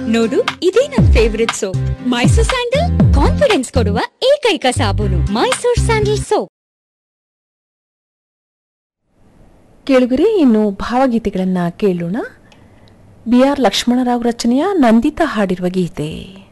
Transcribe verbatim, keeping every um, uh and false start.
ನೋಡು ಇದೇ ನನ್ favourite soap Mysore sandal confidence ಕೊಡುವ ಏಕೈಕ ಸಾಬೂನು ಮೈಸೂರ್ ಸ್ಯಾಂಡಲ್ ಸೋಪ್. ಕೇಳುಗರೆ, ಇನ್ನು ಭಾವಗೀತೆಗಳನ್ನ ಕೇಳೋಣ. ಬಿ ಆರ್ ಲಕ್ಷ್ಮಣರಾವ್ ರಚನೆಯ ನಂದಿತಾ ಹಾಡಿರುವ ಗೀತೆ.